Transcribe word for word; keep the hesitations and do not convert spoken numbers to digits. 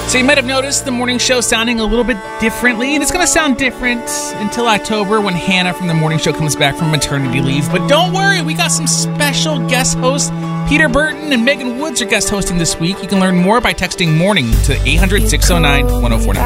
So you might have noticed the morning show sounding a little bit differently, and it's going to sound different until October when Hannah from the morning show comes back from maternity leave. But don't worry, we got some special guest hosts. Peter Burton and Megan Woods are guest hosting this week. You can learn more by texting morning to eight hundred, six oh nine, one oh four nine.